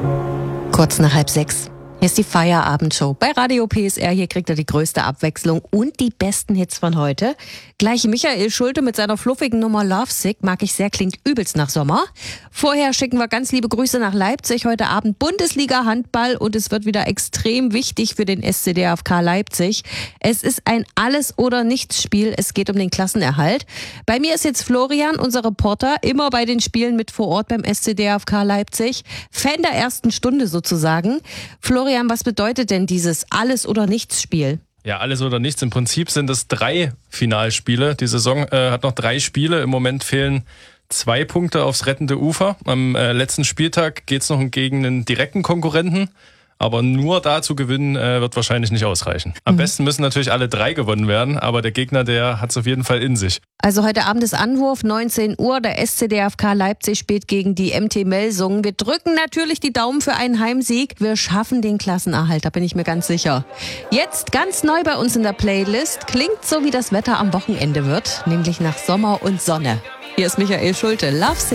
Kurz nach 5:30. Hier ist die Feierabendshow bei Radio PSR. Hier kriegt er die größte Abwechslung und die besten Hits von heute. Gleich Michael Schulte mit seiner fluffigen Nummer Lovesick. Mag ich sehr, klingt übelst nach Sommer. Vorher schicken wir ganz liebe Grüße nach Leipzig. Heute Abend Bundesliga Handball und es wird wieder extrem wichtig für den SC DFK Leipzig. Es ist ein Alles-oder-Nichts-Spiel. Es geht um den Klassenerhalt. Bei mir ist jetzt Florian, unser Reporter, immer bei den Spielen mit vor Ort beim SC DFK Leipzig. Fan der ersten Stunde sozusagen. Florian, was bedeutet denn dieses Alles-oder-Nichts-Spiel? Ja, alles oder nichts. Im Prinzip sind es 3 Finalspiele. Die Saison hat noch 3 Spiele. Im Moment fehlen 2 Punkte aufs rettende Ufer. Am letzten Spieltag geht es noch gegen einen direkten Konkurrenten. Aber nur da zu gewinnen wird wahrscheinlich nicht ausreichen. Am besten müssen natürlich alle 3 gewonnen werden, aber der Gegner, der hat es auf jeden Fall in sich. Also heute Abend ist Anwurf, 19 Uhr. Der SC DFK Leipzig spielt gegen die MT Melsungen. Wir drücken natürlich die Daumen für einen Heimsieg. Wir schaffen den Klassenerhalt, da bin ich mir ganz sicher. Jetzt ganz neu bei uns in der Playlist. Klingt so, wie das Wetter am Wochenende wird, nämlich nach Sommer und Sonne. Hier ist Michael Schulte. Lovesick.